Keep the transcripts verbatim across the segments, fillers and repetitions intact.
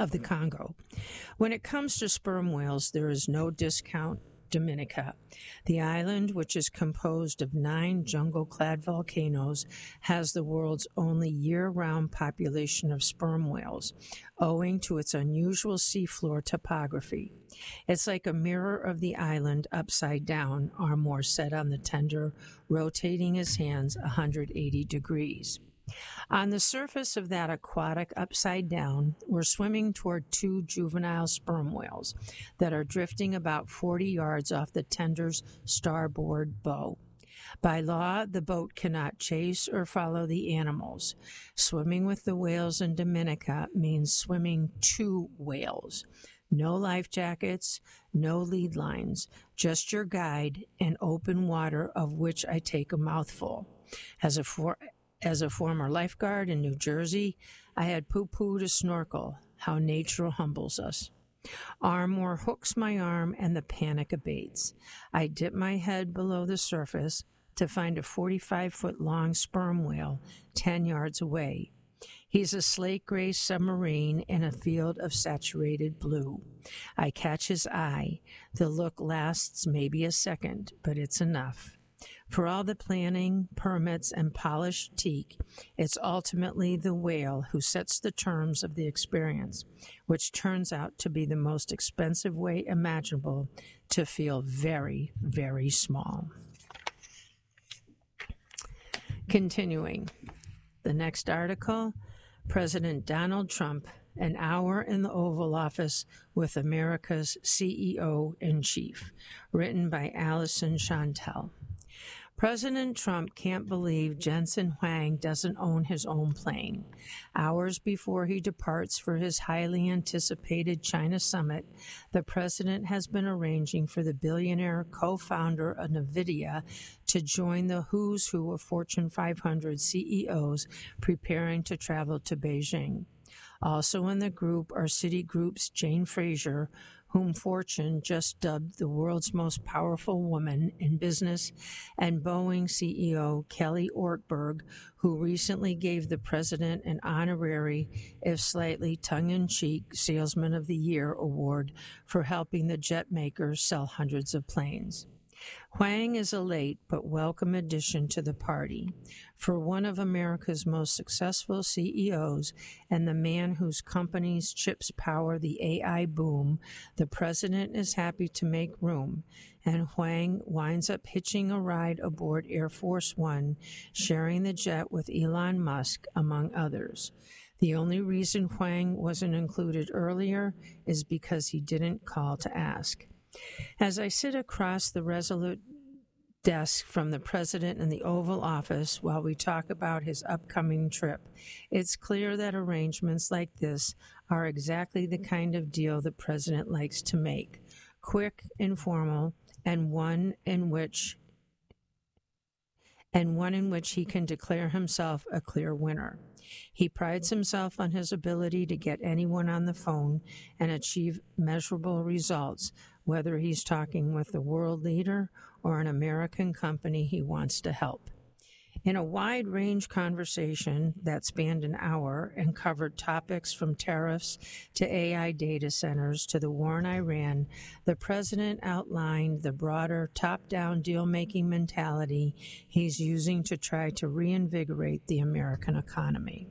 of the Congo. When it comes to sperm whales, there is no discount Dominica. The island, which is composed of nine jungle-clad volcanoes, has the world's only year-round population of sperm whales, owing to its unusual seafloor topography. It's like a mirror of the island upside down, Armour said on the tender, rotating his hands one hundred eighty degrees. On the surface of that aquatic upside down, we're swimming toward two juvenile sperm whales that are drifting about forty yards off the tender's starboard bow. By law, the boat cannot chase or follow the animals. Swimming with the whales in Dominica means swimming to whales. No life jackets, no lead lines, just your guide and open water of which I take a mouthful. As a for As a former lifeguard in New Jersey, I had poo-poo to snorkel. How nature humbles us. Armour hooks my arm and the panic abates. I dip my head below the surface to find a forty-five-foot-long sperm whale ten yards away. He's a slate-gray submarine in a field of saturated blue. I catch his eye. The look lasts maybe a second, but it's enough. For all the planning, permits, and polished teak, it's ultimately the whale who sets the terms of the experience, which turns out to be the most expensive way imaginable to feel very, very small. Continuing, the next article, President Donald Trump, an hour in the Oval Office with America's C E O-in-chief, written by Allison Chantel. President Trump can't believe Jensen Huang doesn't own his own plane. Hours before he departs for his highly anticipated China summit, the president has been arranging for the billionaire co-founder of NVIDIA to join the who's who of Fortune five hundred C E Os preparing to travel to Beijing. Also in the group are Citigroup's Jane Fraser, whom Fortune just dubbed the world's most powerful woman in business, and Boeing C E O Kelly Ortberg, who recently gave the president an honorary, if slightly tongue-in-cheek, Salesman of the Year award for helping the jet maker sell hundreds of planes. Huang is a late but welcome addition to the party. For one of America's most successful C E Os and the man whose company's chips power the A I boom, the president is happy to make room, and Huang winds up hitching a ride aboard Air Force One, sharing the jet with Elon Musk, among others. The only reason Huang wasn't included earlier is because he didn't call to ask. As I sit across the Resolute desk from the president in the Oval Office while we talk about his upcoming trip, it's clear that arrangements like this are exactly the kind of deal the president likes to make. Quick, informal, and one in which and one in which he can declare himself a clear winner. He prides himself on his ability to get anyone on the phone and achieve measurable results, whether he's talking with a world leader or an American company he wants to help. In a wide-range conversation that spanned an hour and covered topics from tariffs to A I data centers to the war in Iran, the president outlined the broader top-down deal-making mentality he's using to try to reinvigorate the American economy.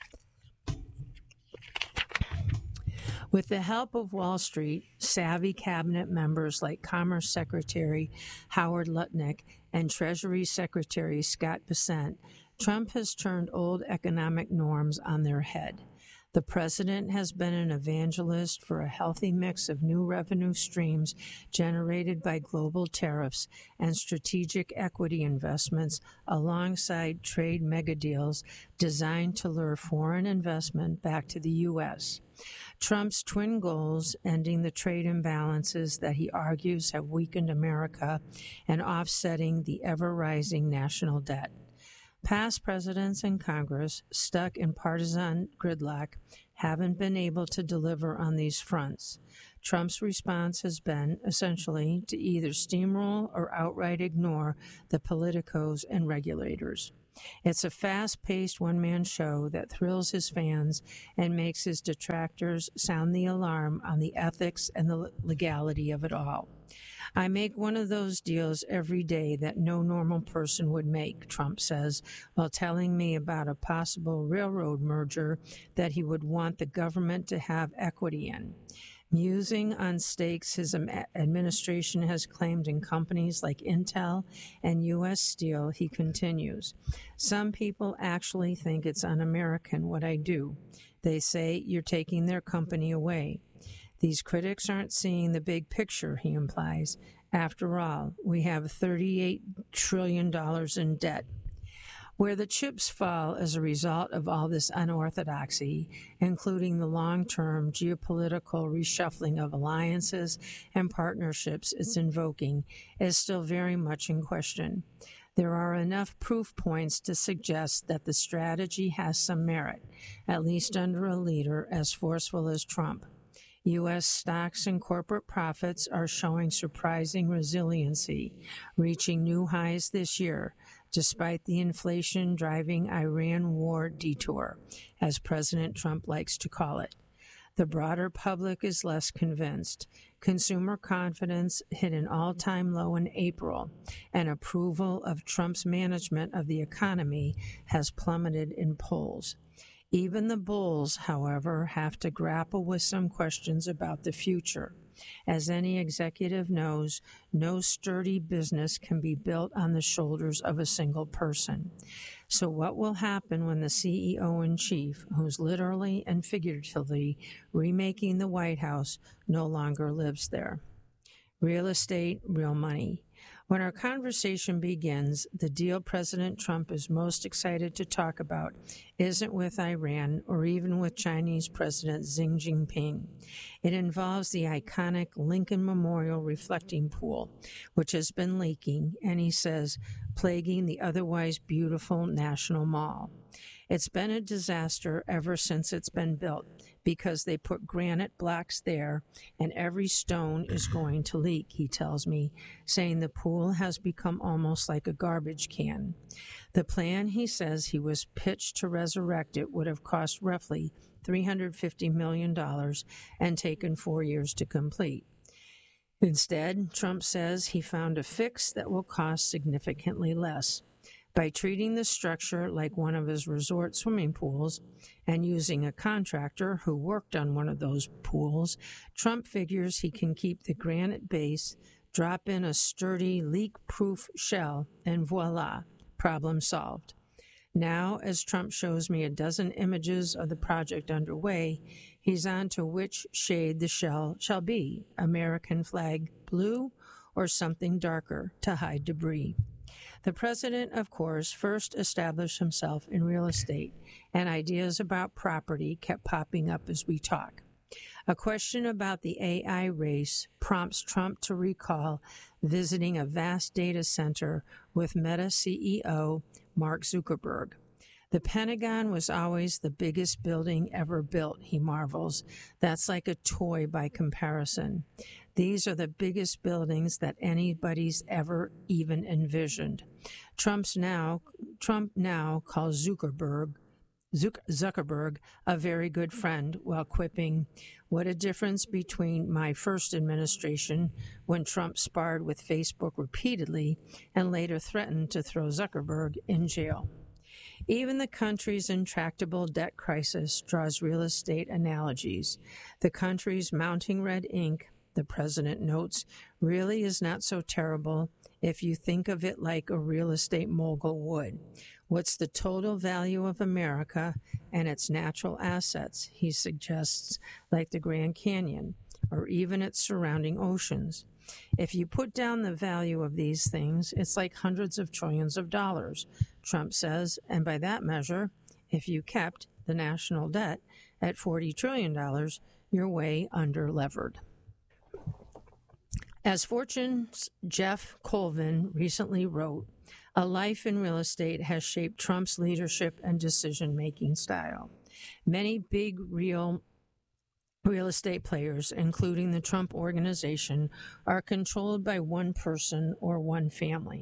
With the help of Wall Street, savvy cabinet members like Commerce Secretary Howard Lutnick and Treasury Secretary Scott Bessent, Trump has turned old economic norms on their head. The president has been an evangelist for a healthy mix of new revenue streams generated by global tariffs and strategic equity investments alongside trade megadeals designed to lure foreign investment back to the U S. Trump's twin goals, ending the trade imbalances that he argues have weakened America and offsetting the ever-rising national debt. Past presidents and Congress, stuck in partisan gridlock, haven't been able to deliver on these fronts. Trump's response has been, essentially, to either steamroll or outright ignore the politicos and regulators. It's a fast-paced one-man show that thrills his fans and makes his detractors sound the alarm on the ethics and the legality of it all. I make one of those deals every day that no normal person would make, Trump says, while telling me about a possible railroad merger that he would want the government to have equity in. Musing on stakes his administration has claimed in companies like Intel and U S Steel, he continues. Some people actually think it's un-American what I do. They say you're taking their company away. These critics aren't seeing the big picture, he implies. After all, we have thirty-eight trillion dollars in debt. Where the chips fall as a result of all this unorthodoxy, including the long-term geopolitical reshuffling of alliances and partnerships it's invoking, is still very much in question. There are enough proof points to suggest that the strategy has some merit, at least under a leader as forceful as Trump. U S stocks and corporate profits are showing surprising resiliency, reaching new highs this year, despite the inflation-driving Iran war detour, as President Trump likes to call it. The broader public is less convinced. Consumer confidence hit an all-time low in April, and approval of Trump's management of the economy has plummeted in polls. Even the bulls, however, have to grapple with some questions about the future. As any executive knows, no sturdy business can be built on the shoulders of a single person. So what will happen when the C E O-in-chief, who's literally and figuratively remaking the White House, no longer lives there? Real estate, real money. When our conversation begins, the deal President Trump is most excited to talk about isn't with Iran or even with Chinese President Xi Jinping. It involves the iconic Lincoln Memorial reflecting pool, which has been leaking, and he says, plaguing the otherwise beautiful National Mall. It's been a disaster ever since it's been built, because they put granite blocks there and every stone is going to leak, he tells me, saying the pool has become almost like a garbage can. The plan, he says, he was pitched to resurrect it would have cost roughly three hundred fifty million dollars and taken four years to complete. Instead, Trump says he found a fix that will cost significantly less. By treating the structure like one of his resort swimming pools and using a contractor who worked on one of those pools, Trump figures he can keep the granite base, drop in a sturdy, leak-proof shell, and voila, problem solved. Now, as Trump shows me a dozen images of the project underway, he's on to which shade the shell shall be, American flag blue or something darker to hide debris. The president, of course, first established himself in real estate, and ideas about property kept popping up as we talk. A question about the A I race prompts Trump to recall visiting a vast data center with Meta C E O Mark Zuckerberg. The Pentagon was always the biggest building ever built, he marvels. That's like a toy by comparison. These are the biggest buildings that anybody's ever even envisioned. Trump's now, Trump now calls Zuckerberg, Zuckerberg a very good friend, while quipping, what a difference between my first administration, when Trump sparred with Facebook repeatedly and later threatened to throw Zuckerberg in jail. Even the country's intractable debt crisis draws real estate analogies. The country's mounting red ink, the president notes, really is not so terrible if you think of it like a real estate mogul would. What's the total value of America and its natural assets, he suggests, like the Grand Canyon, or even its surrounding oceans? If you put down the value of these things, it's like hundreds of trillions of dollars, Trump says, and by that measure, if you kept the national debt at forty trillion dollars, you're way under-levered. As Fortune's Jeff Colvin recently wrote, a life in real estate has shaped Trump's leadership and decision-making style. Many big real real estate players, including the Trump Organization, are controlled by one person or one family.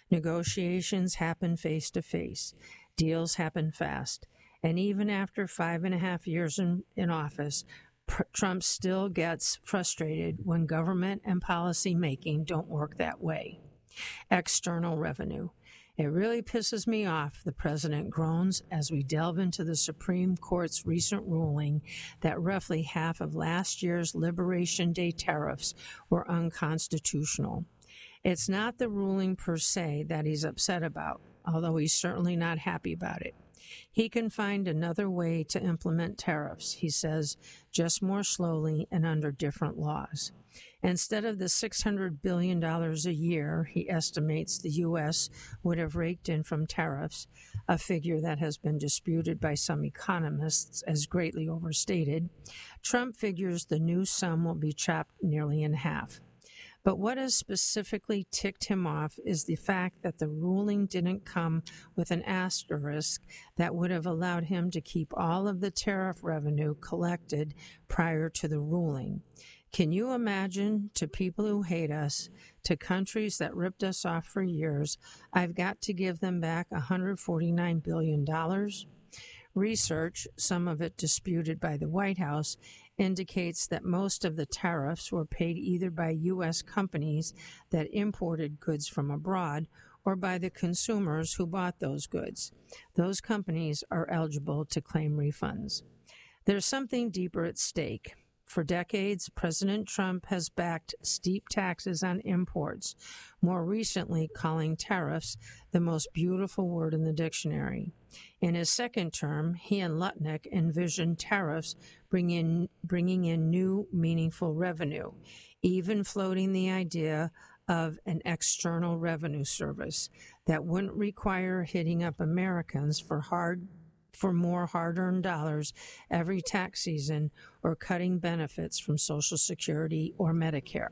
Negotiations happen face to face. Deals happen fast. And even after five and a half years in, in office, Pr- Trump still gets frustrated when government and policy making don't work that way. External revenue. It really pisses me off, the president groans as we delve into the Supreme Court's recent ruling that roughly half of last year's Liberation Day tariffs were unconstitutional. It's not the ruling per se that he's upset about, although he's certainly not happy about it. He can find another way to implement tariffs, he says, just more slowly and under different laws. Instead of the six hundred billion dollars a year he estimates the U S would have raked in from tariffs, a figure that has been disputed by some economists as greatly overstated, Trump figures the new sum will be chopped nearly in half. But what has specifically ticked him off is the fact that the ruling didn't come with an asterisk that would have allowed him to keep all of the tariff revenue collected prior to the ruling. Can you imagine, to people who hate us, to countries that ripped us off for years, I've got to give them back one hundred forty-nine billion dollars? Research, some of it disputed by the White House, indicates that most of the tariffs were paid either by U S companies that imported goods from abroad or by the consumers who bought those goods. Those companies are eligible to claim refunds. There's something deeper at stake. For decades, President Trump has backed steep taxes on imports, more recently calling tariffs the most beautiful word in the dictionary. In his second term, he and Lutnick envisioned tariffs bring in, bringing in new, meaningful revenue, even floating the idea of an external revenue service that wouldn't require hitting up Americans for hard for more hard-earned dollars every tax season or cutting benefits from Social Security or Medicare.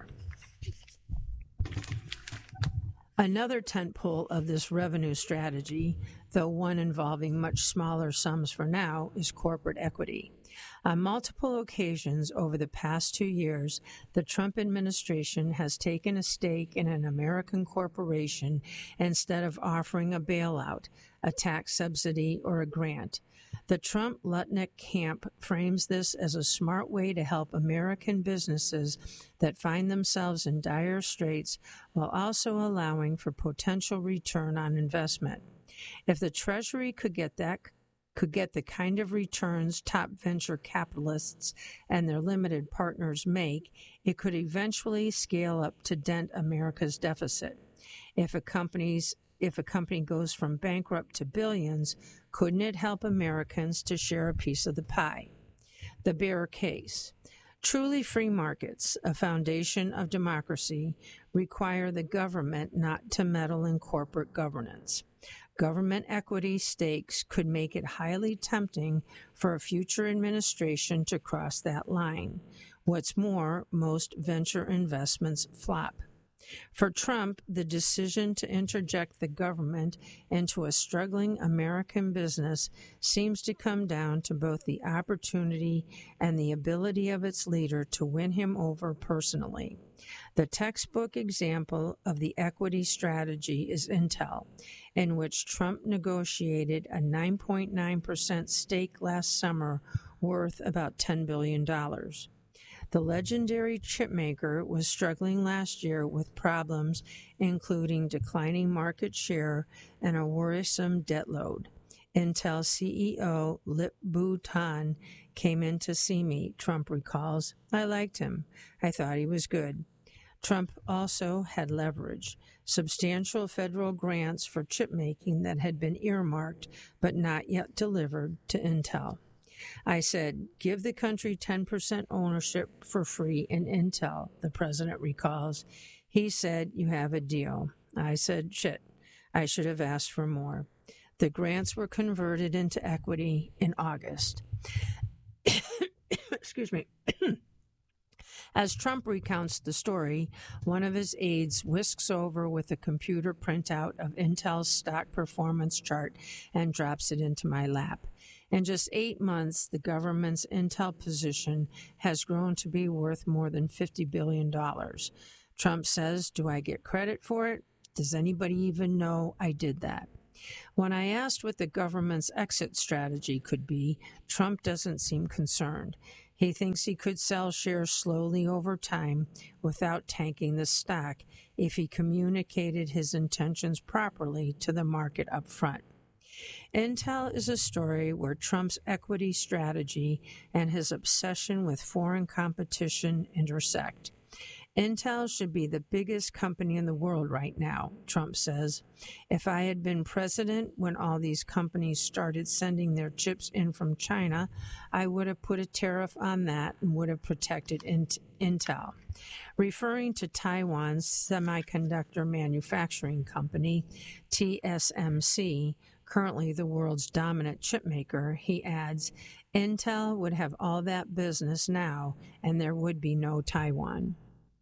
Another tentpole of this revenue strategy, though one involving much smaller sums for now, is corporate equity. On multiple occasions over the past two years, the Trump administration has taken a stake in an American corporation instead of offering a bailout, a tax subsidy, or a grant. The Trump-Lutnick camp frames this as a smart way to help American businesses that find themselves in dire straits while also allowing for potential return on investment. If the Treasury could get that could get the kind of returns top venture capitalists and their limited partners make, it could eventually scale up to dent America's deficit. If a company's If a company goes from bankrupt to billions, couldn't it help Americans to share a piece of the pie? The bear case. Truly free markets, a foundation of democracy, require the government not to meddle in corporate governance. Government equity stakes could make it highly tempting for a future administration to cross that line. What's more, most venture investments flop. For Trump, the decision to interject the government into a struggling American business seems to come down to both the opportunity and the ability of its leader to win him over personally. The textbook example of the equity strategy is Intel, in which Trump negotiated a nine point nine percent stake last summer worth about ten billion dollars. The legendary chipmaker was struggling last year with problems including declining market share and a worrisome debt load. Intel C E O Lip-Bu Tan came in to see me, Trump recalls. I liked him. I thought he was good. Trump also had leverage, substantial federal grants for chip making that had been earmarked but not yet delivered to Intel. I said, give the country ten percent ownership for free in Intel, the president recalls. He said, you have a deal. I said, shit, I should have asked for more. The grants were converted into equity in August. Excuse me. As Trump recounts the story, one of his aides whisks over with a computer printout of Intel's stock performance chart and drops it into my lap. In just eight months, the government's Intel position has grown to be worth more than fifty billion dollars. Trump says, do I get credit for it? Does anybody even know I did that? When I asked what the government's exit strategy could be, Trump doesn't seem concerned. He thinks he could sell shares slowly over time without tanking the stock if he communicated his intentions properly to the market up front. Intel is a story where Trump's equity strategy and his obsession with foreign competition intersect. Intel should be the biggest company in the world right now, Trump says. If I had been president when all these companies started sending their chips in from China, I would have put a tariff on that and would have protected Intel. Referring to Taiwan's semiconductor manufacturing company, T S M C, currently the world's dominant chip maker, he adds, Intel would have all that business now, and there would be no Taiwan.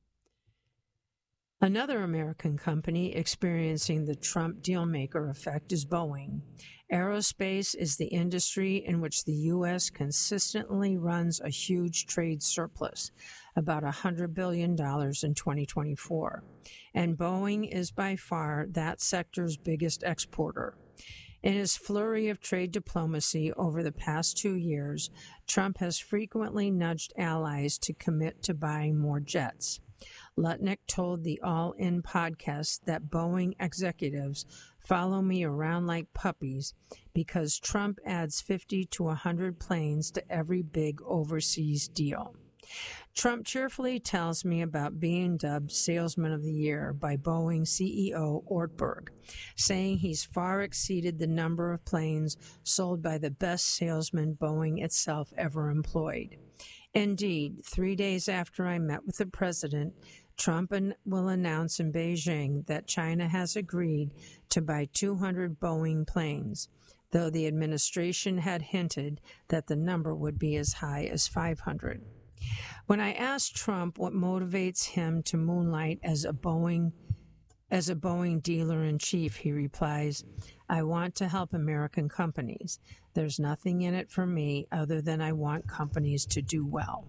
Another American company experiencing the Trump dealmaker effect is Boeing. Aerospace is the industry in which the U S consistently runs a huge trade surplus, about one hundred billion dollars in twenty twenty-four, and Boeing is by far that sector's biggest exporter. In his flurry of trade diplomacy over the past two years, Trump has frequently nudged allies to commit to buying more jets. Lutnick told the All In podcast that Boeing executives follow me around like puppies because Trump adds fifty to one hundred planes to every big overseas deal. Trump cheerfully tells me about being dubbed Salesman of the Year by Boeing C E O Ortberg, saying he's far exceeded the number of planes sold by the best salesman Boeing itself ever employed. Indeed, three days after I met with the president, Trump will announce in Beijing that China has agreed to buy two hundred Boeing planes, though the administration had hinted that the number would be as high as five hundred. When I asked Trump what motivates him to moonlight as a Boeing as a Boeing dealer-in-chief, he replies, I want to help American companies. There's nothing in it for me other than I want companies to do well.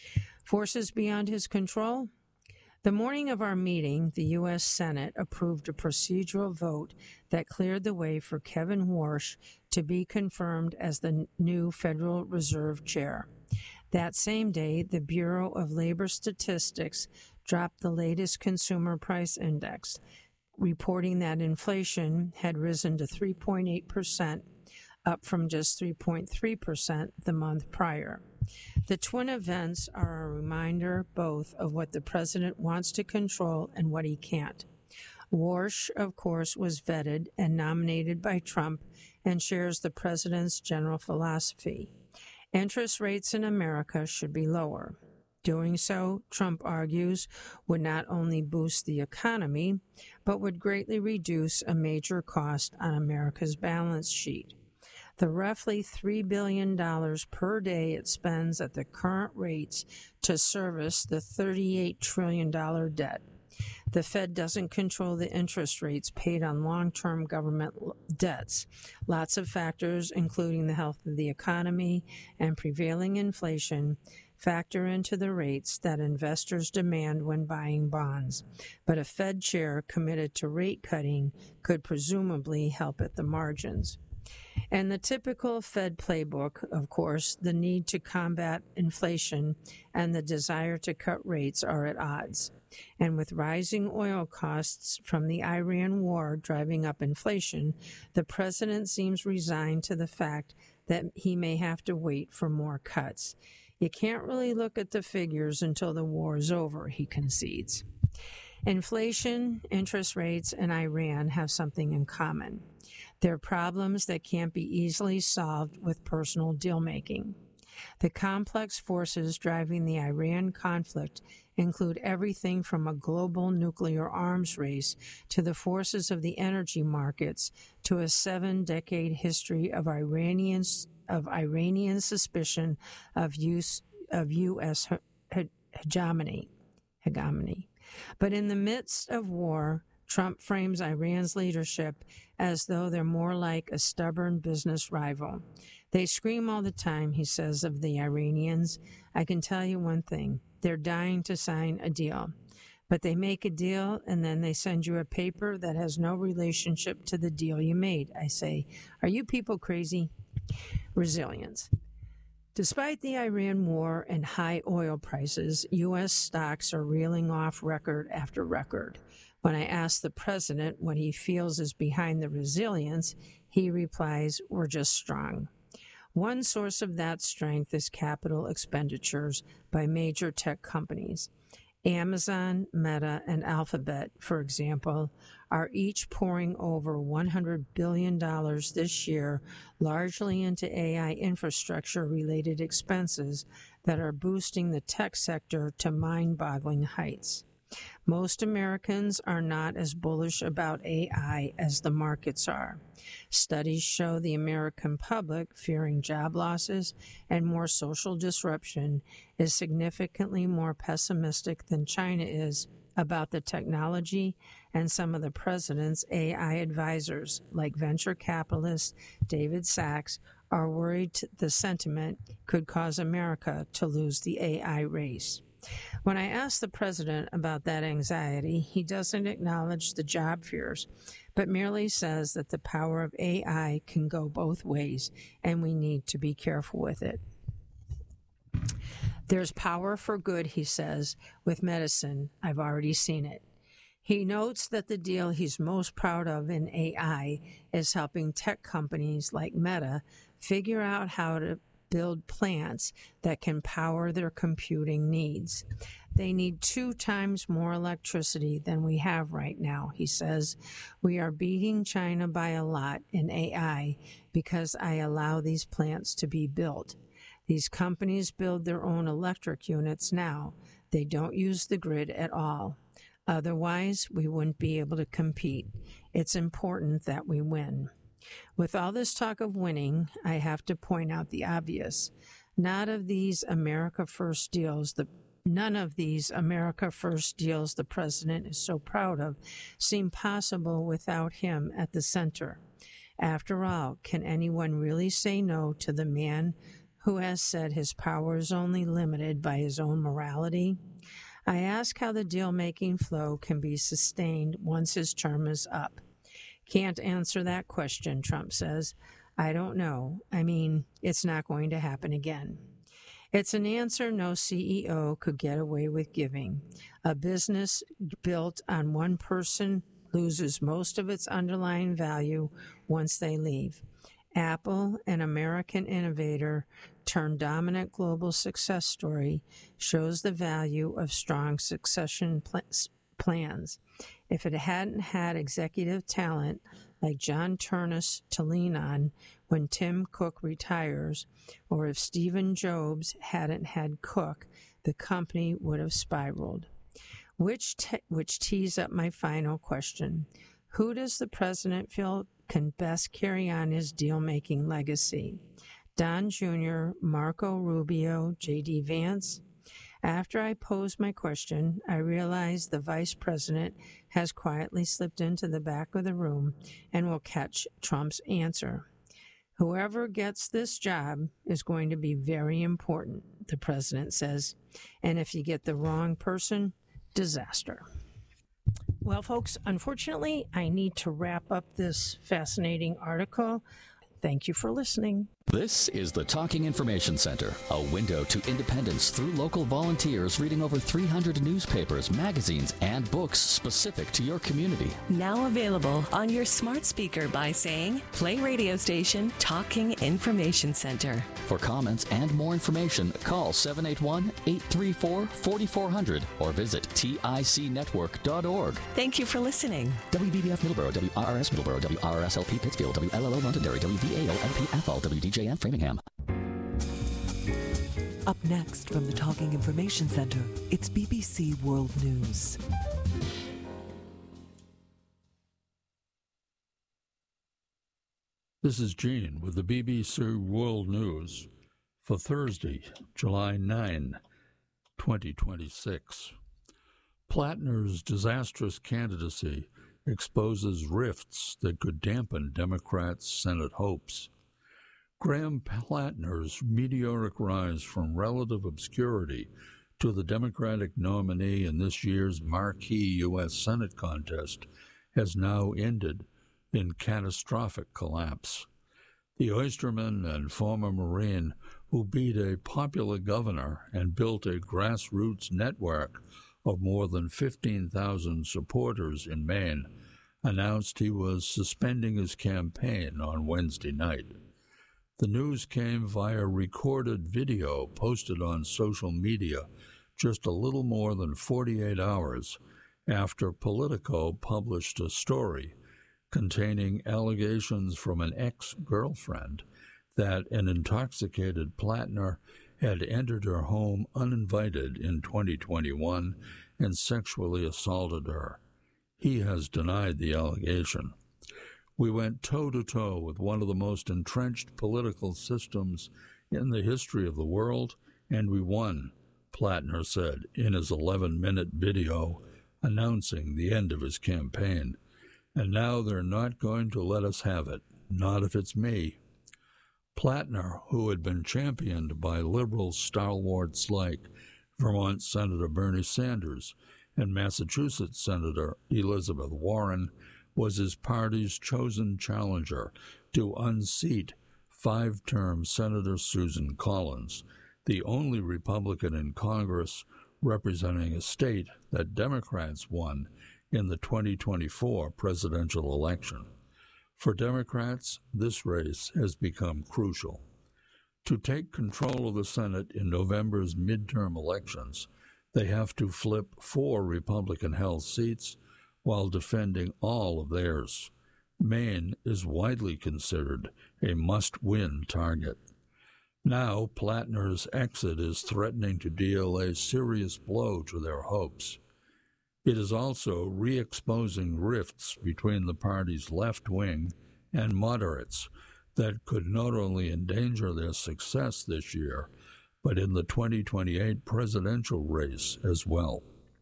Forces beyond his control? The morning of our meeting, the U S Senate approved a procedural vote that cleared the way for Kevin Warsh to be confirmed as the new Federal Reserve Chair. That same day, the Bureau of Labor Statistics dropped the latest consumer price index, reporting that inflation had risen to three point eight percent, up from just three point three percent the month prior. The twin events are a reminder both of what the president wants to control and what he can't. Warsh, of course, was vetted and nominated by Trump and shares the president's general philosophy. Interest rates in America should be lower. Doing so, Trump argues, would not only boost the economy, but would greatly reduce a major cost on America's balance sheet. The roughly three billion dollars per day it spends at the current rates to service the thirty-eight trillion dollars debt. The Fed doesn't control the interest rates paid on long-term government debts. Lots of factors, including the health of the economy and prevailing inflation, factor into the rates that investors demand when buying bonds. But a Fed chair committed to rate cutting could presumably help at the margins. And the typical Fed playbook, of course, the need to combat inflation and the desire to cut rates are at odds. And with rising oil costs from the Iran war driving up inflation, the president seems resigned to the fact that he may have to wait for more cuts. You can't really look at the figures until the war is over, he concedes. Inflation, interest rates, and Iran have something in common. They're problems that can't be easily solved with personal deal-making. The complex forces driving the Iran conflict include everything from a global nuclear arms race to the forces of the energy markets to a seven-decade history of Iranians of Iranian suspicion of use of U S hegemony. hegemony. But in the midst of war, Trump frames Iran's leadership as though they're more like a stubborn business rival. They scream all the time, he says, of the Iranians. I can tell you one thing. They're dying to sign a deal. But they make a deal and then they send you a paper that has no relationship to the deal you made. I say, are you people crazy? Resilience. Despite the Iran war and high oil prices, U S stocks are reeling off record after record. When I ask the president what he feels is behind the resilience, he replies, we're just strong. One source of that strength is capital expenditures by major tech companies. Amazon, Meta, and Alphabet, for example, are each pouring over one hundred billion dollars this year, largely into A I infrastructure-related expenses that are boosting the tech sector to mind-boggling heights. Most Americans are not as bullish about A I as the markets are. Studies show the American public, fearing job losses and more social disruption, is significantly more pessimistic than China is about the technology, and some of the president's A I advisors, like venture capitalist David Sachs, are worried the sentiment could cause America to lose the A I race. When I ask the president about that anxiety, he doesn't acknowledge the job fears, but merely says that the power of A I can go both ways, and we need to be careful with it. There's power for good, he says, with medicine. I've already seen it. He notes that the deal he's most proud of in A I is helping tech companies like Meta figure out how to build plants that can power their computing needs. They need two times more electricity than we have right now, he says. We are beating China by a lot in A I because I allow these plants to be built. These companies build their own electric units now. They don't use the grid at all. Otherwise, we wouldn't be able to compete. It's important that we win. With all this talk of winning, I have to point out the obvious. None of these America First deals, the none of these America First deals the president is so proud of seem possible without him at the center. After all, can anyone really say no to the man who has said his power is only limited by his own morality? I ask how the deal-making flow can be sustained once his term is up. Can't answer that question, Trump says. I don't know. I mean, it's not going to happen again. It's an answer no C E O could get away with giving. A business built on one person loses most of its underlying value once they leave. Apple, an American innovator turned dominant global success story, shows the value of strong succession pl- plans. If it hadn't had executive talent like John Ternus to lean on when Tim Cook retires, or if Stephen Jobs hadn't had Cook, the company would have spiraled. Which, te- which tees up my final question. Who does the president feel can best carry on his deal-making legacy? Don Junior, Marco Rubio, J D. Vance? After I posed my question, I realized the vice president has quietly slipped into the back of the room and will catch Trump's answer. Whoever gets this job is going to be very important, the president says. And if you get the wrong person, disaster. Well, folks, unfortunately, I need to wrap up this fascinating article. Thank you for listening. This is the Talking Information Center, a window to independence through local volunteers reading over three hundred newspapers, magazines, and books specific to your community. Now available on your smart speaker by saying, play radio station Talking Information Center. For comments and more information, call seven eight one, eight three four, four four zero zero or visit tic network dot org. Thank you for listening. W V B F Middleborough, W R R S Middleborough, W R R S L P Pittsfield, W L L O Londonderry, W V A O L P Athol, W D J N Framingham. Up next from the Talking Information Center, it's B B C World News. This is Gene with the B B C World News for Thursday, July ninth, twenty twenty-six. Plattner's disastrous candidacy exposes rifts that could dampen Democrats' Senate hopes. Graham Plattner's meteoric rise from relative obscurity to the Democratic nominee in this year's marquee U S Senate contest has now ended in catastrophic collapse. The oysterman and former Marine who beat a popular governor and built a grassroots network of more than fifteen thousand supporters in Maine announced he was suspending his campaign on Wednesday night. The news came via recorded video posted on social media just a little more than forty-eight hours after Politico published a story containing allegations from an ex-girlfriend that an intoxicated Plattner had entered her home uninvited in twenty twenty-one and sexually assaulted her. He has denied the allegation. We went toe-to-toe with one of the most entrenched political systems in the history of the world, and we won, Plattner said in his eleven-minute video announcing the end of his campaign. And now they're not going to let us have it, not if it's me. Plattner, who had been championed by liberal stalwarts like Vermont Senator Bernie Sanders and Massachusetts Senator Elizabeth Warren, was his party's chosen challenger to unseat five-term Senator Susan Collins, the only Republican in Congress representing a state that Democrats won in the twenty twenty-four presidential election. For Democrats, this race has become crucial. To take control of the Senate in November's midterm elections, they have to flip four Republican-held seats while defending all of theirs. Maine is widely considered a must-win target. Now, Plattner's exit is threatening to deal a serious blow to their hopes. It is also re-exposing rifts between the party's left wing and moderates that could not only endanger their success this year, but in the twenty twenty-eight presidential race as well.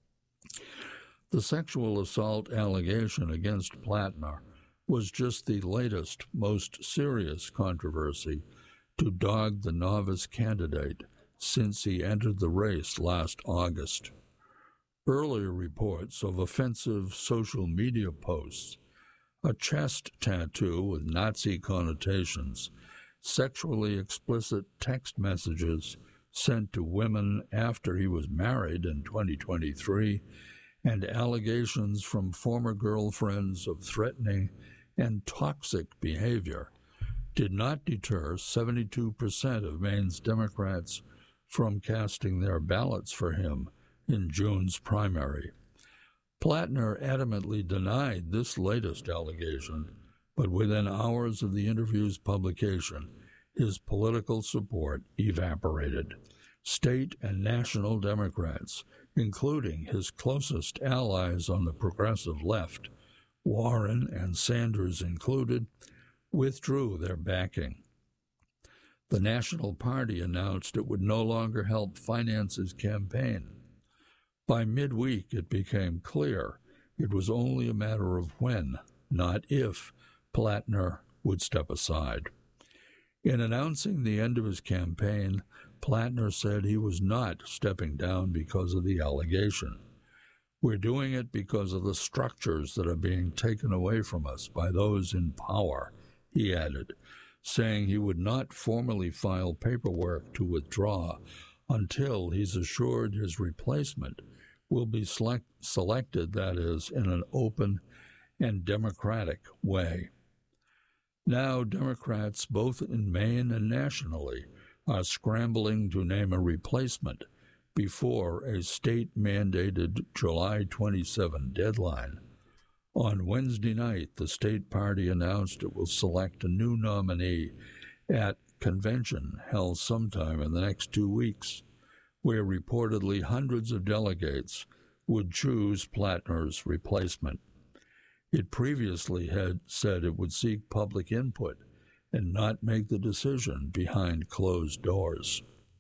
The sexual assault allegation against Plattner was just the latest, most serious controversy to dog the novice candidate since he entered the race last August. Earlier reports of offensive social media posts, a chest tattoo with Nazi connotations, sexually explicit text messages sent to women after he was married in twenty twenty-three, and allegations from former girlfriends of threatening and toxic behavior did not deter seventy-two percent of Maine's Democrats from casting their ballots for him in June's primary. Plattner adamantly denied this latest allegation, but within hours of the interview's publication, his political support evaporated. State and national Democrats, including his closest allies on the progressive left, Warren and Sanders included, withdrew their backing. The National Party announced it would no longer help finance his campaign. By midweek, it became clear it was only a matter of when, not if, Plattner would step aside. In announcing the end of his campaign, Plattner said he was not stepping down because of the allegation. We're doing it because of the structures that are being taken away from us by those in power, he added, saying he would not formally file paperwork to withdraw until he's assured his replacement will be select- selected, that is, in an open and democratic way. Now, Democrats, both in Maine and nationally, are scrambling to name a replacement before a state-mandated July twenty-seventh deadline. On Wednesday night, the state party announced it will select a new nominee at convention held sometime in the next two weeks, where reportedly hundreds of delegates would choose Plattner's replacement. It previously had said it would seek public input and not make the decision behind closed doors.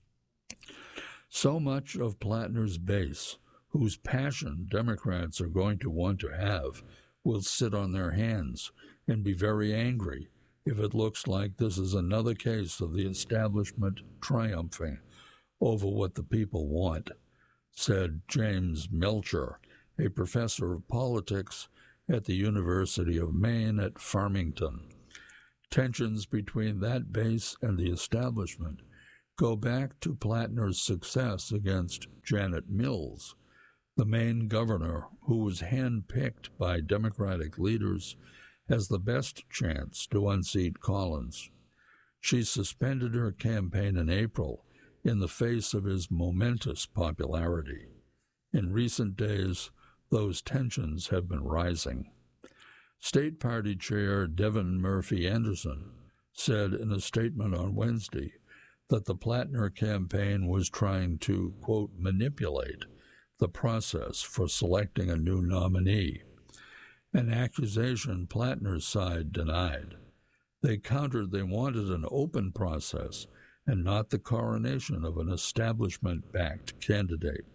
So much of Plattner's base, whose passion Democrats are going to want to have, will sit on their hands and be very angry if it looks like this is another case of the establishment triumphing over what the people want. said James Melcher, a professor of politics at the University of Maine at Farmington. Tensions between that base and the establishment go back to Plattner's success against Janet Mills, the Maine governor who was handpicked by Democratic leaders as the best chance to unseat Collins. She suspended her campaign in April in the face of his momentous popularity. In recent days, those tensions have been rising. State Party Chair Devin Murphy Anderson said in a statement on Wednesday that the Plattner campaign was trying to, quote, manipulate the process for selecting a new nominee, an accusation Plattner's side denied. They countered they wanted an open process and not the coronation of an establishment-backed candidate.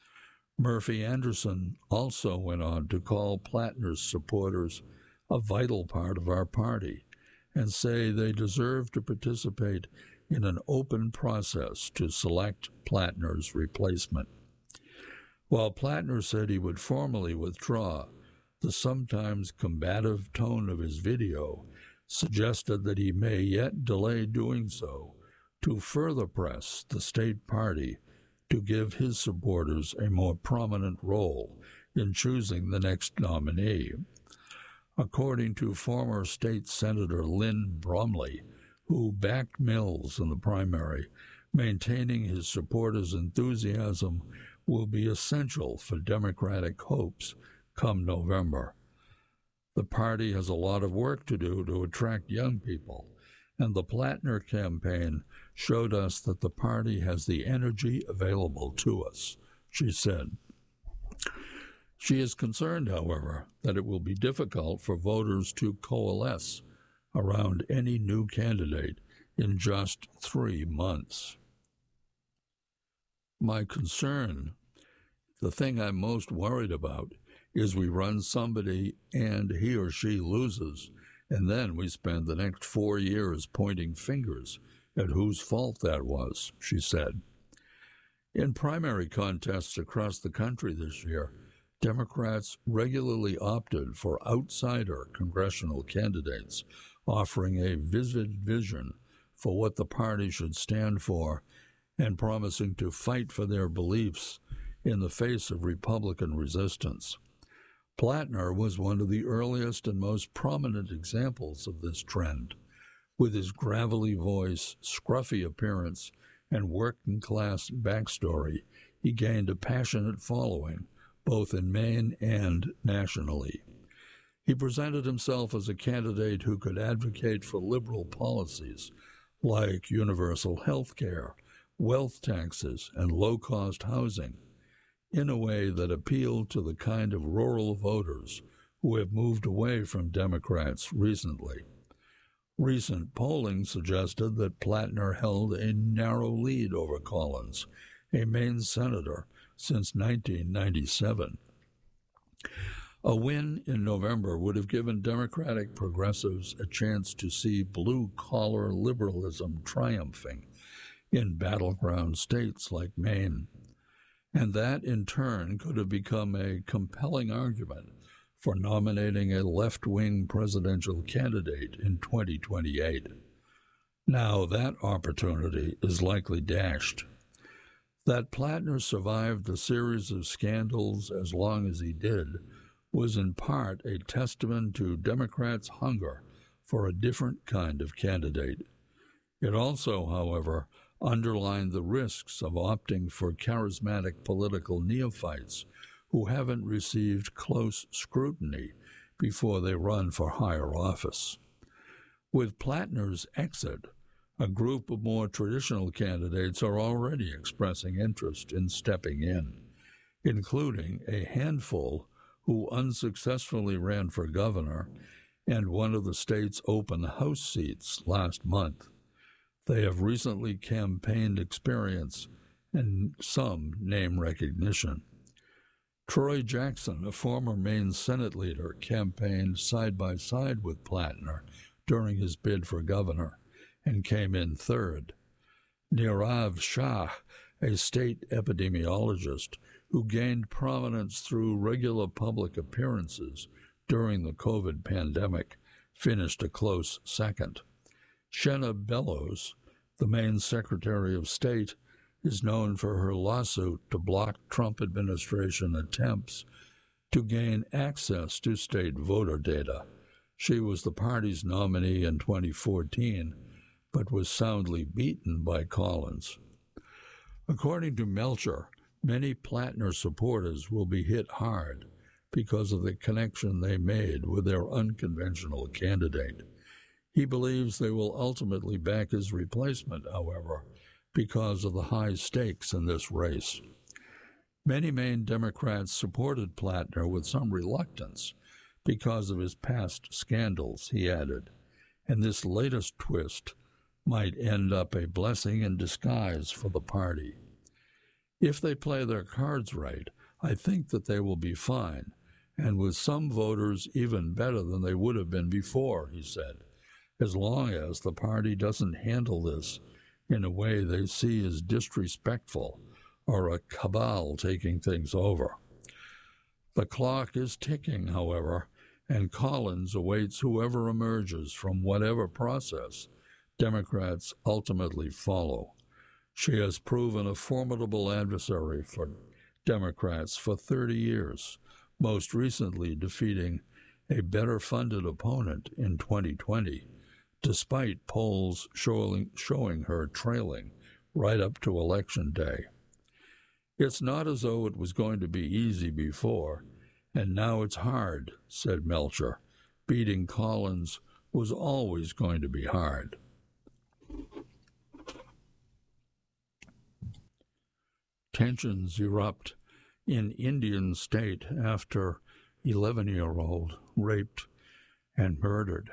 Murphy Anderson also went on to call Plattner's supporters a vital part of our party and say they deserve to participate in an open process to select Plattner's replacement. While Plattner said he would formally withdraw, the sometimes combative tone of his video suggested that he may yet delay doing so to further press the state party to give his supporters a more prominent role in choosing the next nominee. According to former state Senator Lynn Bromley, who backed Mills in the primary, maintaining his supporters' enthusiasm will be essential for Democratic hopes come November. The party has a lot of work to do to attract young people, and the Plattner campaign showed us that the party has the energy available to us, she said. She is concerned, however, that it will be difficult for voters to coalesce around any new candidate in just three months. My concern, the thing I'm most worried about, is we run somebody and he or she loses, and then we spend the next four years pointing fingers at whose fault that was, she said. In primary contests across the country this year, Democrats regularly opted for outsider congressional candidates, offering a vivid vision for what the party should stand for and promising to fight for their beliefs in the face of Republican resistance. Plattner was one of the earliest and most prominent examples of this trend. With his gravelly voice, scruffy appearance, and working-class backstory, he gained a passionate following, both in Maine and nationally. He presented himself as a candidate who could advocate for liberal policies like universal health care, wealth taxes, and low-cost housing, in a way that appealed to the kind of rural voters who have moved away from Democrats recently. Recent polling suggested that Plattner held a narrow lead over Collins, a Maine senator, since nineteen ninety-seven. A win in November would have given Democratic progressives a chance to see blue-collar liberalism triumphing in battleground states like Maine, and that in turn could have become a compelling argument for nominating a left-wing presidential candidate in twenty twenty-eight. Now that opportunity is likely dashed. That Plattner survived a series of scandals as long as he did was in part a testament to Democrats' hunger for a different kind of candidate. It also, however, underlined the risks of opting for charismatic political neophytes who haven't received close scrutiny before they run for higher office. With Plattner's exit, a group of more traditional candidates are already expressing interest in stepping in, including a handful who unsuccessfully ran for governor and one of the state's open House seats last month. They have recently campaigned experience and some name recognition. Troy Jackson, a former Maine Senate leader, campaigned side by side with Plattner during his bid for governor and came in third. Nirav Shah, a state epidemiologist who gained prominence through regular public appearances during the COVID pandemic, finished a close second. Shenna Bellows, the Maine Secretary of State, is known for her lawsuit to block Trump administration attempts to gain access to state voter data. She was the party's nominee in twenty fourteen, but was soundly beaten by Collins. According to Melcher, many Plattner supporters will be hit hard because of the connection they made with their unconventional candidate. He believes they will ultimately back his replacement, however, because of the high stakes in this race. Many Maine Democrats supported Plattner with some reluctance because of his past scandals, he added, and this latest twist might end up a blessing in disguise for the party. If they play their cards right, I think that they will be fine, and with some voters even better than they would have been before, he said, as long as the party doesn't handle this in a way they see as disrespectful or a cabal taking things over. The clock is ticking, however, and Collins awaits whoever emerges from whatever process Democrats ultimately follow. She has proven a formidable adversary for Democrats for thirty years, most recently defeating a better-funded opponent in twenty twenty, despite polls showing, showing her trailing right up to Election Day. It's not as though it was going to be easy before, and now it's hard, said Melcher. Beating Collins was always going to be hard. Tensions erupt in Indian State after eleven-year-old raped and murdered.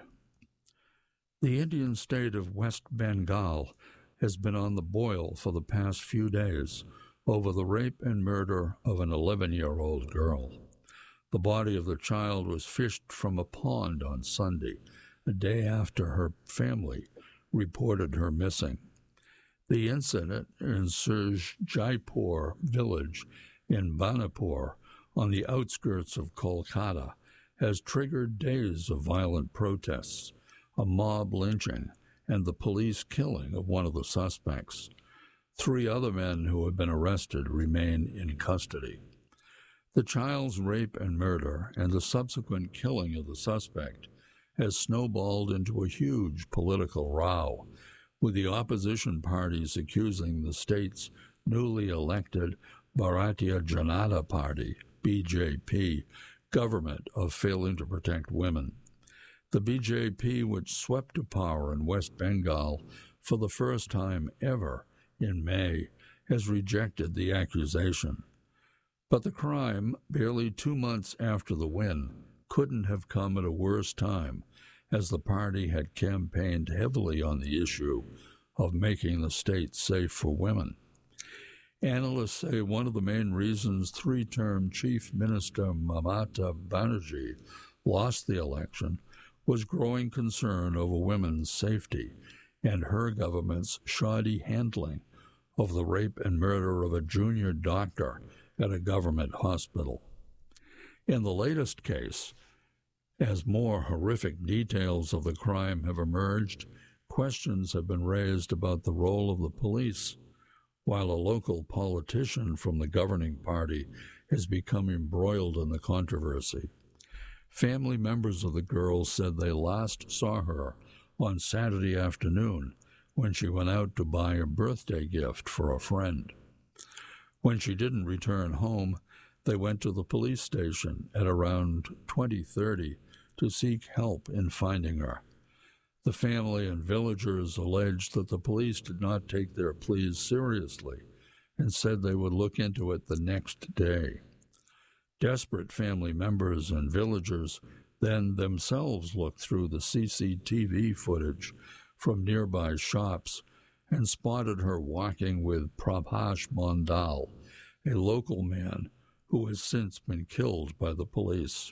The Indian state of West Bengal has been on the boil for the past few days over the rape and murder of an eleven-year-old girl. The body of the child was fished from a pond on Sunday, a day after her family reported her missing. The incident in Surjaipur village in Banipur, on the outskirts of Kolkata, has triggered days of violent protests, a mob lynching, and the police killing of one of the suspects. Three other men who have been arrested remain in custody. The child's rape and murder and the subsequent killing of the suspect has snowballed into a huge political row, with the opposition parties accusing the state's newly elected Bharatiya Janata Party, B J P, government of failing to protect women. The B J P, which swept to power in West Bengal for the first time ever in May, has rejected the accusation. But the crime, barely two months after the win, couldn't have come at a worse time, as the party had campaigned heavily on the issue of making the state safe for women. Analysts say one of the main reasons three-term Chief Minister Mamata Banerjee lost the election was growing concern over women's safety and her government's shoddy handling of the rape and murder of a junior doctor at a government hospital. In the latest case, as more horrific details of the crime have emerged, questions have been raised about the role of the police, while a local politician from the governing party has become embroiled in the controversy. Family members of the girl said they last saw her on Saturday afternoon when she went out to buy a birthday gift for a friend. When she didn't return home, they went to the police station at around twenty thirty to seek help in finding her. The family and villagers alleged that the police did not take their pleas seriously and said they would look into it the next day. Desperate family members and villagers then themselves looked through the C C T V footage from nearby shops and spotted her walking with Prabhash Mondal, a local man who has since been killed by the police.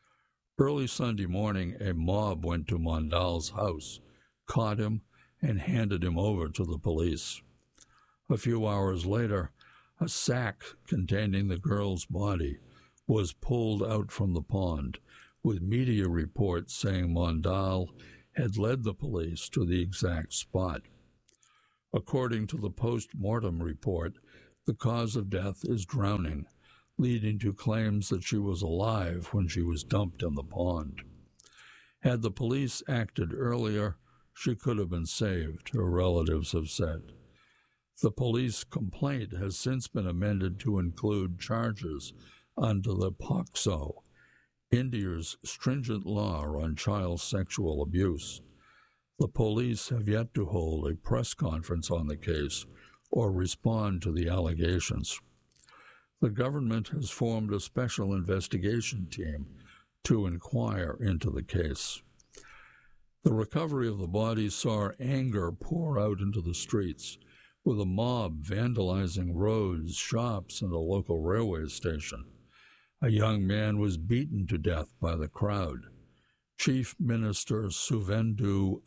Early Sunday morning, a mob went to Mondal's house, caught him, and handed him over to the police. A few hours later, a sack containing the girl's body was pulled out from the pond, with media reports saying Mondal had led the police to the exact spot. According to the post-mortem report, the cause of death is drowning, leading to claims that she was alive when she was dumped in the pond. Had the police acted earlier, she could have been saved, her relatives have said. The police complaint has since been amended to include charges under the POCSO, India's stringent law on child sexual abuse. The police have yet to hold a press conference on the case or respond to the allegations. The government has formed a special investigation team to inquire into the case. The recovery of the body saw anger pour out into the streets, with a mob vandalizing roads, shops, and a local railway station. A young man was beaten to death by the crowd. Chief Minister Suvendu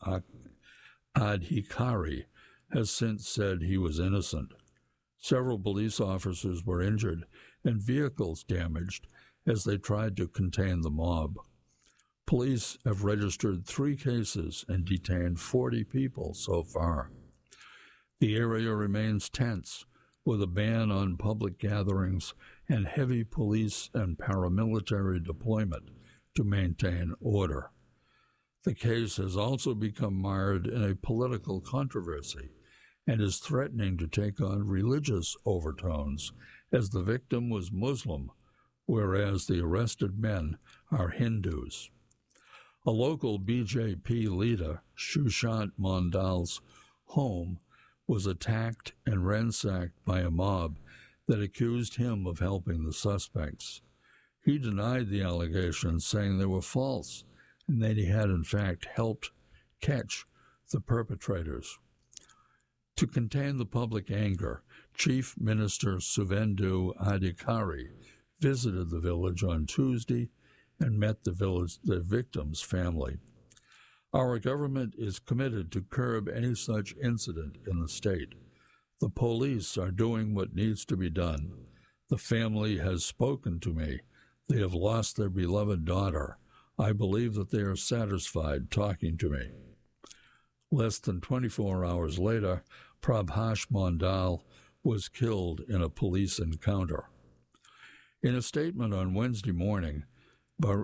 Adhikari has since said he was innocent. Several police officers were injured and vehicles damaged as they tried to contain the mob. Police have registered three cases and detained forty people so far. The area remains tense, with a ban on public gatherings and heavy police and paramilitary deployment to maintain order. The case has also become mired in a political controversy and is threatening to take on religious overtones, as the victim was Muslim, whereas the arrested men are Hindus. A local B J P leader, Sushant Mondal's home, was attacked and ransacked by a mob that accused him of helping the suspects. He denied the allegations, saying they were false and that he had in fact helped catch the perpetrators. To contain the public anger, Chief Minister Suvendu Adhikari visited the village on Tuesday and met the village, the victim's family. Our government is committed to curb any such incident in the state. The police are doing what needs to be done. The family has spoken to me. They have lost their beloved daughter. I believe that they are satisfied talking to me. Less than twenty-four hours later, Prabhash Mondal was killed in a police encounter. In a statement on Wednesday morning, Bar-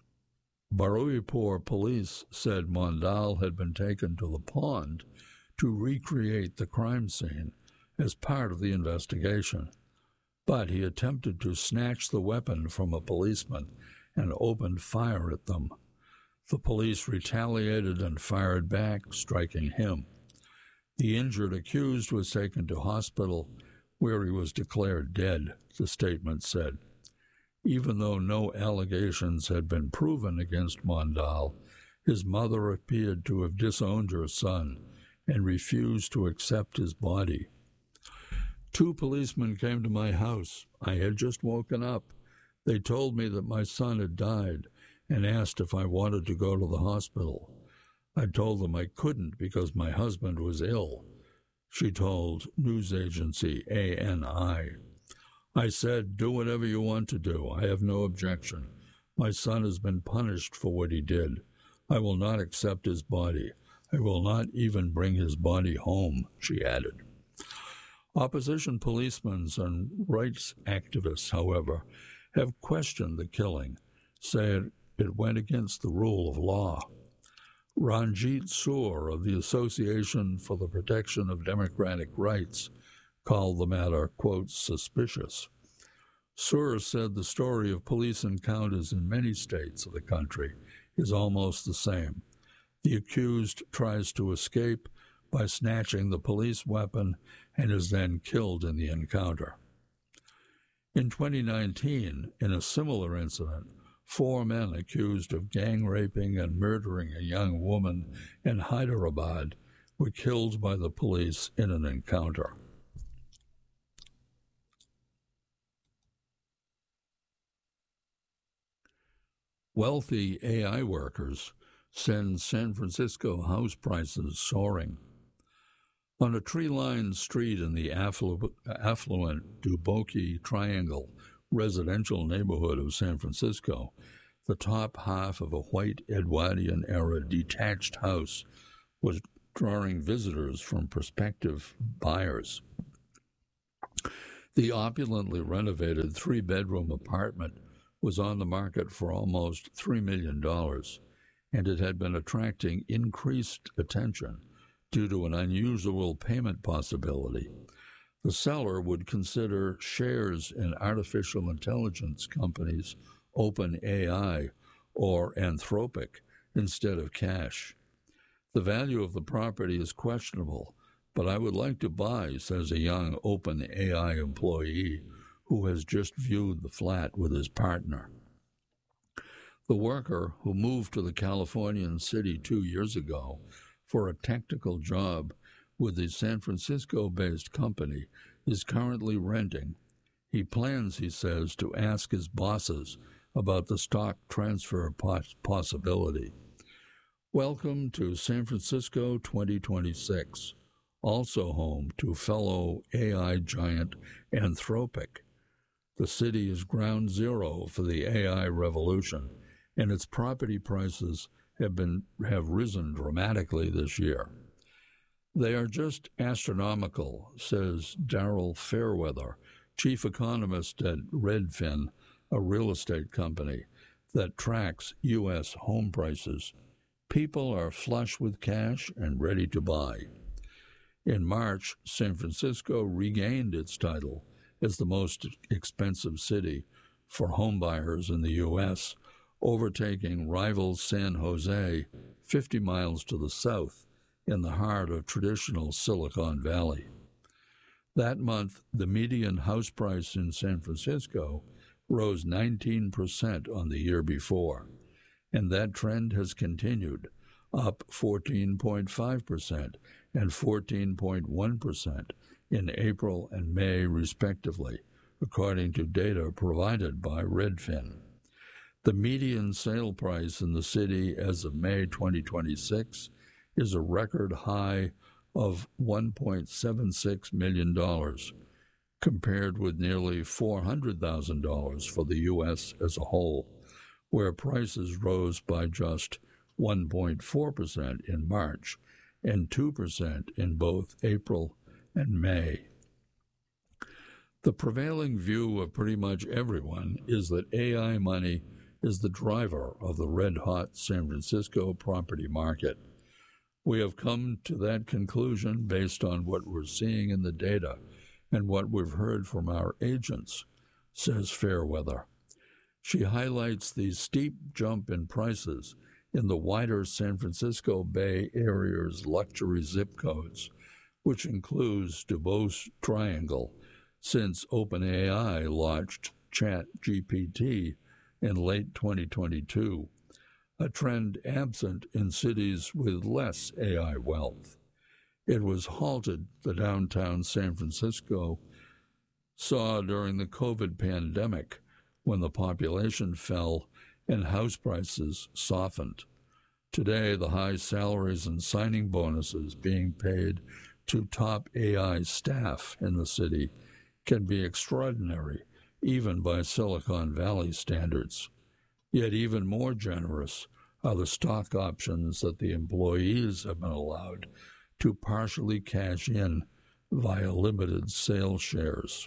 Baruipur police said Mondal had been taken to the pond to recreate the crime scene as part of the investigation, but he attempted to snatch the weapon from a policeman and opened fire at them. The police retaliated and fired back, striking him. The injured accused was taken to hospital, where he was declared dead, the statement said. Even though no allegations had been proven against Mondal, his mother appeared to have disowned her son and refused to accept his body. Two policemen came to my house. I had just woken up. They told me that my son had died and asked if I wanted to go to the hospital. I told them I couldn't because my husband was ill, she told news agency A N I. I said, do whatever you want to do. I have no objection. My son has been punished for what he did. I will not accept his body. I will not even bring his body home, she added. Opposition policemen and rights activists, however, have questioned the killing, saying it went against the rule of law. Ranjit Soor of the Association for the Protection of Democratic Rights called the matter, quote, suspicious. Soor said the story of police encounters in many states of the country is almost the same. The accused tries to escape by snatching the police weapon and is then killed in the encounter. In twenty nineteen, in a similar incident, four men accused of gang raping and murdering a young woman in Hyderabad were killed by the police in an encounter. Wealthy A I workers send San Francisco house prices soaring. On a tree-lined street in the afflu- affluent Duboce Triangle residential neighborhood of San Francisco, the top half of a white Edwardian-era detached house was drawing visitors from prospective buyers. The opulently renovated three-bedroom apartment was on the market for almost three million dollars, and it had been attracting increased attention due to an unusual payment possibility. The seller would consider shares in artificial intelligence companies OpenAI or Anthropic instead of cash. The value of the property is questionable, but I would like to buy, says a young OpenAI employee who has just viewed the flat with his partner. The worker, who moved to the Californian city two years ago for a technical job with the San Francisco-based company, is currently renting. He plans, he says, to ask his bosses about the stock transfer pos- possibility. Welcome to San Francisco twenty twenty-six, also home to fellow A I giant Anthropic. The city is ground zero for the A I revolution, and its property prices have been have risen dramatically this year. They are just astronomical, says Darrell Fairweather, chief economist at Redfin, a real estate company that tracks U S home prices. People are flush with cash and ready to buy. In March, San Francisco regained its title as the most expensive city for homebuyers in the U S, overtaking rival San Jose, fifty miles to the south, in the heart of traditional Silicon Valley. That month, the median house price in San Francisco rose nineteen percent on the year before, and that trend has continued, up fourteen point five percent and fourteen point one percent in April and May, respectively, according to data provided by Redfin. The median sale price in the city as of May twenty twenty-six is a record high of one point seven six million dollars, compared with nearly four hundred thousand dollars for the U S as a whole, where prices rose by just one point four percent in March and two percent in both April and May. The prevailing view of pretty much everyone is that A I money is the driver of the red-hot San Francisco property market. We have come to that conclusion based on what we're seeing in the data and what we've heard from our agents, says Fairweather. She highlights the steep jump in prices in the wider San Francisco Bay Area's luxury zip codes, which includes Duboce Triangle, since OpenAI launched ChatGPT in late twenty twenty-two, a trend absent in cities with less A I wealth. It was halted, the downtown San Francisco saw during the COVID pandemic, when the population fell and house prices softened. Today, the high salaries and signing bonuses being paid to top A I staff in the city can be extraordinary, even by Silicon Valley standards. Yet even more generous are the stock options that the employees have been allowed to partially cash in via limited sale shares.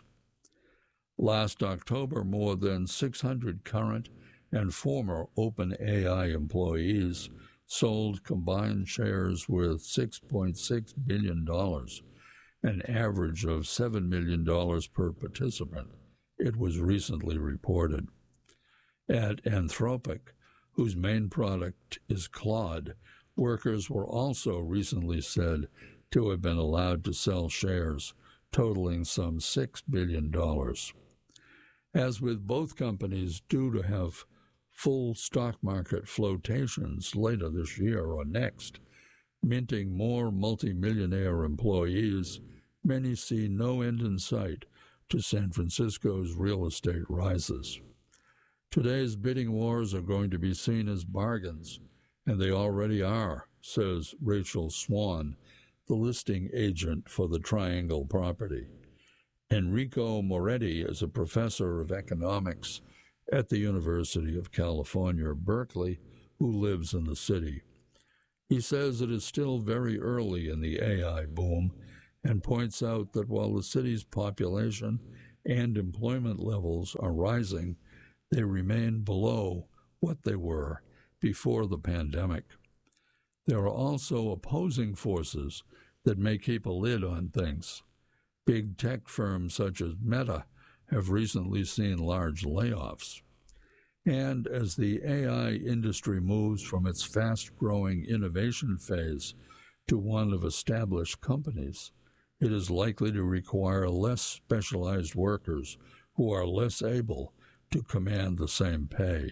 Last October, more than six hundred current and former OpenAI employees sold combined shares worth six point six billion dollars, an average of seven million dollars per participant, it was recently reported. At Anthropic, whose main product is Claude, workers were also recently said to have been allowed to sell shares, totaling some six billion dollars. As with both companies due to have full stock market flotations later this year or next, minting more multimillionaire employees, many see no end in sight to San Francisco's real estate rises. Today's bidding wars are going to be seen as bargains, and they already are, says Rachel Swan, the listing agent for the Triangle property. Enrico Moretti is a professor of economics at the University of California, Berkeley, who lives in the city. He says it is still very early in the A I boom and points out that while the city's population and employment levels are rising, they remain below what they were before the pandemic. There are also opposing forces that may keep a lid on things. Big tech firms such as Meta have recently seen large layoffs. And as the A I industry moves from its fast-growing innovation phase to one of established companies, it is likely to require less specialized workers who are less able to command the same pay.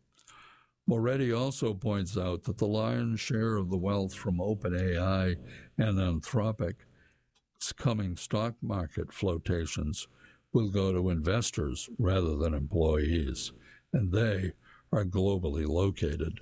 Moretti also points out that the lion's share of the wealth from OpenAI and Anthropic's coming stock market flotations will go to investors rather than employees, and they are globally located.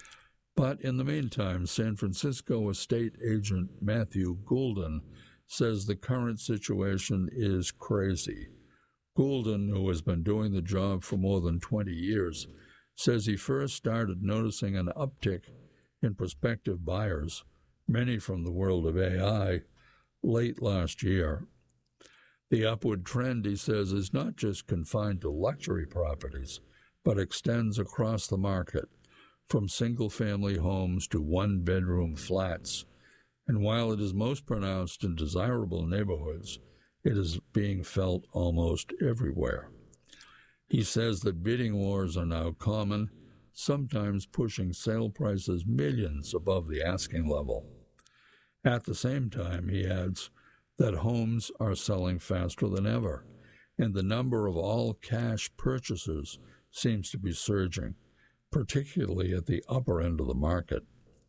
But in the meantime, San Francisco estate agent Matthew Goulden says the current situation is crazy. Goulden, who has been doing the job for more than twenty years, says he first started noticing an uptick in prospective buyers, many from the world of A I, late last year. The upward trend, he says, is not just confined to luxury properties, but extends across the market, from single-family homes to one-bedroom flats. And while it is most pronounced in desirable neighborhoods, it is being felt almost everywhere. He says that bidding wars are now common, sometimes pushing sale prices millions above the asking level. At the same time, he adds that homes are selling faster than ever, and the number of all-cash purchases seems to be surging, particularly at the upper end of the market.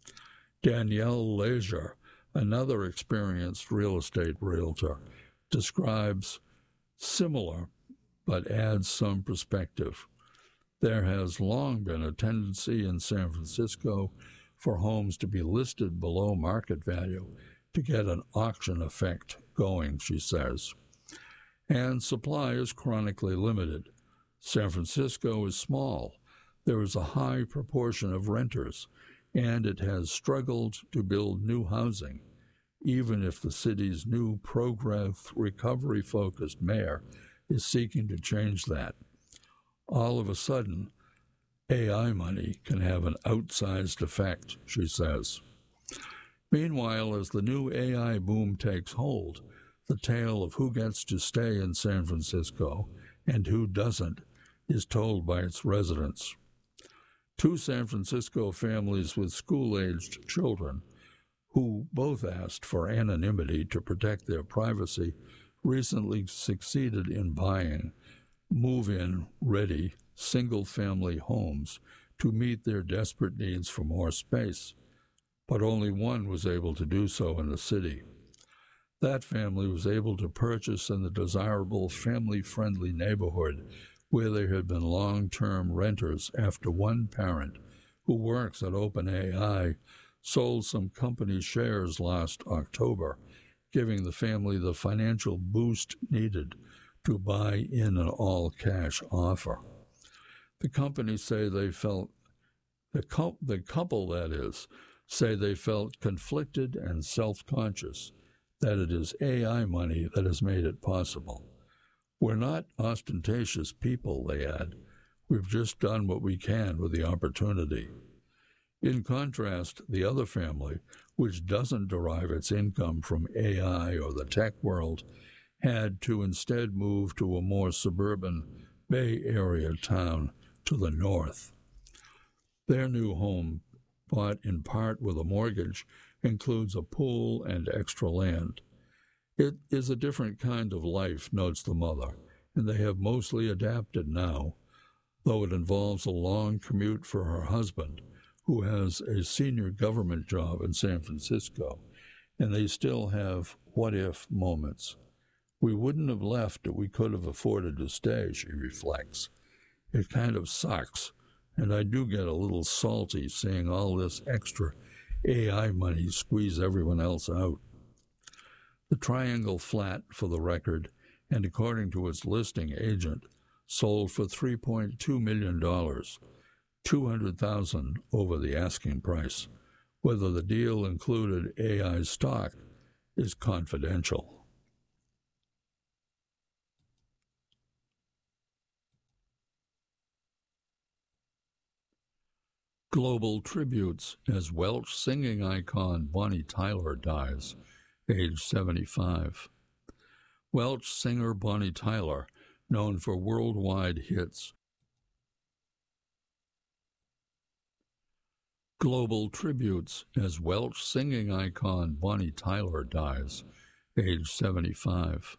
Danielle Leisure, another experienced real estate realtor, describes similar but adds some perspective. There has long been a tendency in San Francisco for homes to be listed below market value to get an auction effect going, she says. And supply is chronically limited. San Francisco is small. There is a high proportion of renters, and it has struggled to build new housing, even if the city's new pro-growth, recovery-focused mayor is seeking to change that. All of a sudden, A I money can have an outsized effect, she says. Meanwhile, as the new A I boom takes hold, the tale of who gets to stay in San Francisco and who doesn't is told by its residents. Two San Francisco families with school-aged children, who both asked for anonymity to protect their privacy, recently succeeded in buying move-in ready single-family homes to meet their desperate needs for more space, but only one was able to do so in the city. That family was able to purchase in the desirable family-friendly neighborhood where there had been long-term renters after one parent who works at OpenAI sold some company shares last October, giving the family the financial boost needed to buy in an all-cash offer. The companies say they felt, the, co- the couple, that is, say they felt conflicted and self-conscious that it is A I money that has made it possible. We're not ostentatious people, they add. We've just done what we can with the opportunity. In contrast, the other family, which doesn't derive its income from A I or the tech world, had to instead move to a more suburban Bay Area town to the north. Their new home, bought in part with a mortgage, includes a pool and extra land. It is a different kind of life, notes the mother, and they have mostly adapted now, though it involves a long commute for her husband, who has a senior government job in San Francisco, and they still have what-if moments. We wouldn't have left if we could have afforded to stay, she reflects. It kind of sucks, and I do get a little salty seeing all this extra A I money squeeze everyone else out. The Triangle flat, for the record, and according to its listing agent, sold for three point two million dollars, two hundred thousand dollars over the asking price. Whether the deal included A I stock is confidential. Global tributes as Welsh singing icon Bonnie Tyler dies, age seventy-five. Welsh singer Bonnie Tyler, known for worldwide hits. Global tributes as Welsh singing icon Bonnie Tyler dies, age seventy-five.